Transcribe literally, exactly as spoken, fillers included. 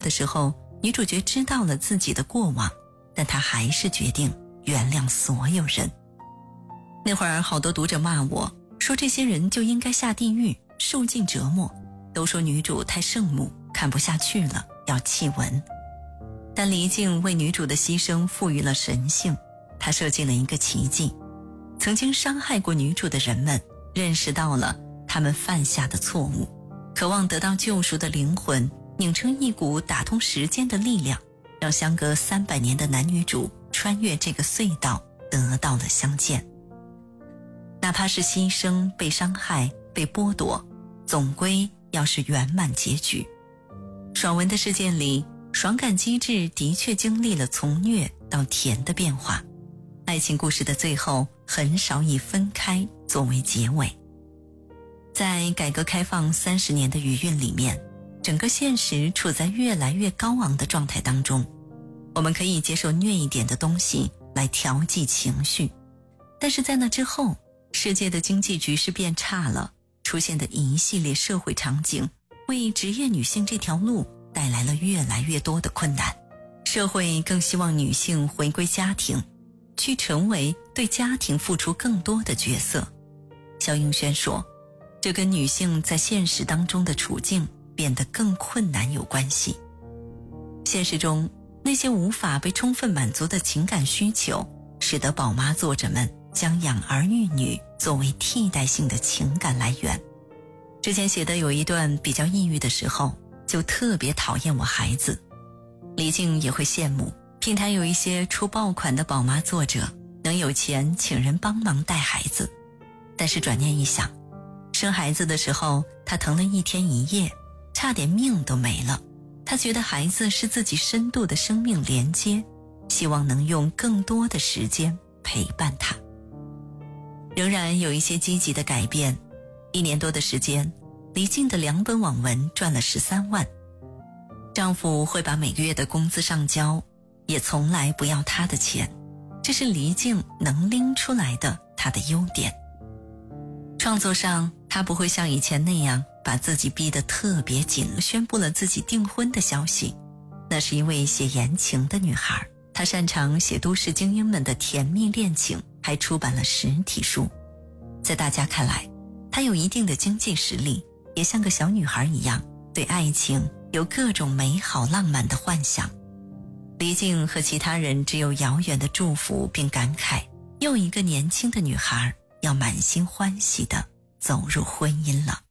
的时候，女主角知道了自己的过往，但她还是决定原谅所有人。那会儿好多读者骂我，说这些人就应该下地狱，受尽折磨，都说女主太圣母，看不下去了，要弃文。但黎静为女主的牺牲赋予了神性，她设计了一个奇迹，曾经伤害过女主的人们认识到了他们犯下的错误，渴望得到救赎的灵魂拧成一股打通时间的力量，让相隔三百年的男女主穿越这个隧道得到了相见。哪怕是牺牲、被伤害、被剥夺，总归要是圆满结局。爽文的世界里，爽感机制的确经历了从虐到甜的变化，爱情故事的最后很少以分开作为结尾。在改革开放三十年的余韵里面，整个现实处在越来越高昂的状态当中，我们可以接受虐一点的东西来调剂情绪，但是在那之后，世界的经济局势变差了，出现的一系列社会场景为职业女性这条路带来了越来越多的困难。社会更希望女性回归家庭，去成为对家庭付出更多的角色。肖映轩说，这跟女性在现实当中的处境变得更困难有关系。现实中，那些无法被充分满足的情感需求，使得宝妈作者们将养儿育女作为替代性的情感来源。之前写的有一段比较抑郁的时候，就特别讨厌我孩子。黎静也会羡慕平台有一些出爆款的宝妈作者能有钱请人帮忙带孩子，但是转念一想，生孩子的时候她疼了一天一夜，差点命都没了。她觉得孩子是自己深度的生命连接，希望能用更多的时间陪伴他。仍然有一些积极的改变，一年多的时间，黎静的两本网文赚了十三万，丈夫会把每个月的工资上交，也从来不要她的钱，这是黎静能拎出来的她的优点。创作上，她不会像以前那样把自己逼得特别紧，宣布了自己订婚的消息，那是一位写言情的女孩，她擅长写都市精英们的甜蜜恋情，还出版了实体书。在大家看来，她有一定的经济实力，也像个小女孩一样，对爱情有各种美好浪漫的幻想。黎静和其他人只有遥远的祝福，并感慨又一个年轻的女孩要满心欢喜地走入婚姻了。